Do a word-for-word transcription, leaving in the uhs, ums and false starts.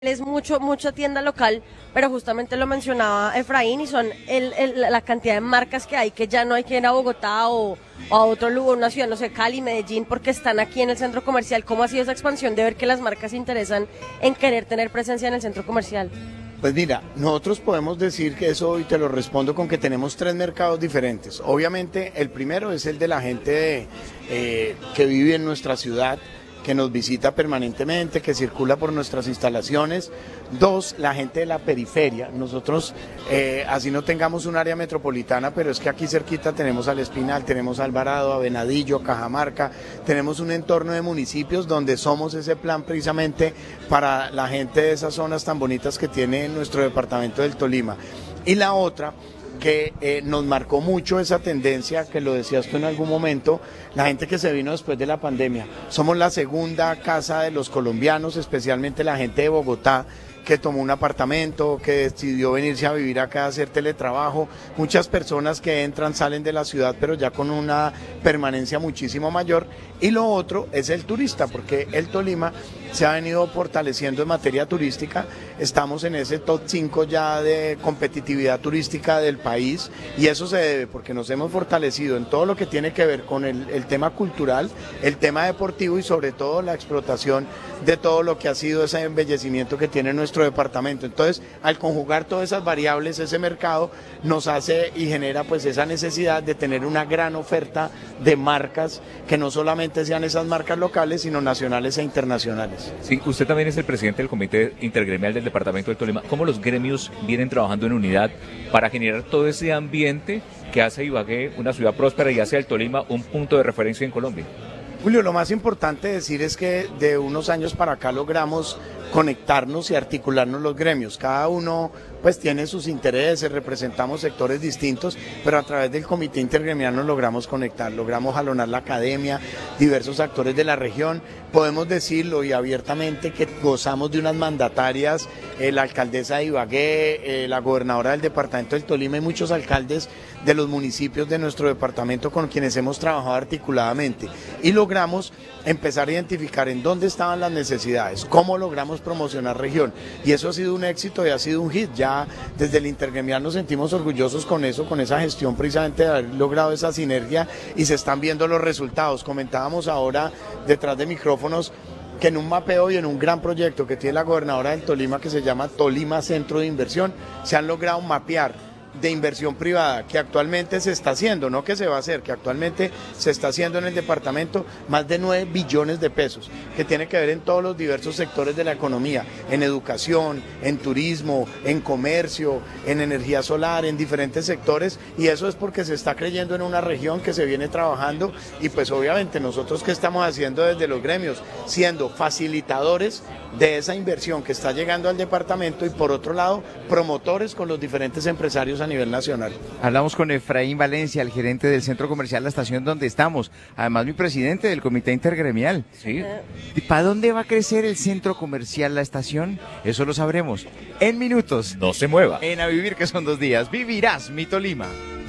Es mucho, mucha tienda local, pero justamente lo mencionaba Efraín y son el, el, la cantidad de marcas que hay, que ya no hay que ir a Bogotá o, o a otro lugar, una ciudad, no sé, Cali, Medellín, porque están aquí en el centro comercial. ¿Cómo ha sido esa expansión de ver que las marcas se interesan en querer tener presencia en el centro comercial? Pues mira, nosotros podemos decir que eso, y te lo respondo con que tenemos tres mercados diferentes. Obviamente el primero es el de la gente de, eh, que vive en nuestra ciudad, que nos visita permanentemente, que circula por nuestras instalaciones. Dos, la gente de la periferia. Nosotros, eh, así no tengamos un área metropolitana, pero es que aquí cerquita tenemos al Espinal, tenemos a Alvarado, a Venadillo, a Cajamarca, tenemos un entorno de municipios donde somos ese plan precisamente para la gente de esas zonas tan bonitas que tiene nuestro departamento del Tolima. Y la otra, que eh, nos marcó mucho esa tendencia, que lo decías tú en algún momento, la gente que se vino después de la pandemia. Somos la segunda casa de los colombianos, especialmente la gente de Bogotá, que tomó un apartamento, que decidió venirse a vivir acá, a hacer teletrabajo. Muchas personas que entran, salen de la ciudad, pero ya con una permanencia muchísimo mayor. Y lo otro es el turista, porque el Tolima se ha venido fortaleciendo en materia turística. Estamos en ese top cinco ya de competitividad turística del país, y eso se debe porque nos hemos fortalecido en todo lo que tiene que ver con el, el tema cultural, el tema deportivo y sobre todo la explotación de todo lo que ha sido ese embellecimiento que tiene nuestro departamento. Entonces, al conjugar todas esas variables, ese mercado nos hace y genera pues esa necesidad de tener una gran oferta de marcas, que no solamente sean esas marcas locales, sino nacionales e internacionales. Sí, usted también es el presidente del Comité Intergremial del Departamento del Tolima. ¿Cómo los gremios vienen trabajando en unidad para generar todo ese ambiente que hace a Ibagué una ciudad próspera y hace al Tolima un punto de referencia en Colombia? Julio, lo más importante decir es que de unos años para acá logramos conectarnos y articularnos los gremios. Cada uno pues tiene sus intereses, representamos sectores distintos, pero a través del Comité Intergremial nos logramos conectar, logramos jalonar la academia, diversos actores de la región. Podemos decirlo y abiertamente que gozamos de unas mandatarias, eh, la alcaldesa de Ibagué, eh, la gobernadora del departamento del Tolima y muchos alcaldes de los municipios de nuestro departamento con quienes hemos trabajado articuladamente, y logramos empezar a identificar en dónde estaban las necesidades, cómo logramos promocionar región, y eso ha sido un éxito y ha sido un hit. Ya desde el Intergremial nos sentimos orgullosos con eso, con esa gestión precisamente de haber logrado esa sinergia, y se están viendo los resultados. Comentábamos ahora detrás de micrófonos que en un mapeo y en un gran proyecto que tiene la gobernadora del Tolima, que se llama Tolima Centro de Inversión, se han logrado mapear de inversión privada que actualmente se está haciendo, no que se va a hacer, que actualmente se está haciendo en el departamento, más de nueve billones de pesos, que tiene que ver en todos los diversos sectores de la economía, en educación, en turismo, en comercio, en energía solar, en diferentes sectores, y eso es porque se está creyendo en una región que se viene trabajando, y pues obviamente nosotros que estamos haciendo desde los gremios, siendo facilitadores de esa inversión que está llegando al departamento, y por otro lado, promotores con los diferentes empresarios a nivel nacional. Hablamos con Efraín Valencia, el gerente del Centro Comercial La Estación donde estamos, además mi presidente del Comité Intergremial. Sí. ¿Para dónde va a crecer el Centro Comercial La Estación? Eso lo sabremos en minutos. No se mueva. En A Vivir, que son dos días, vivirás mi Tolima.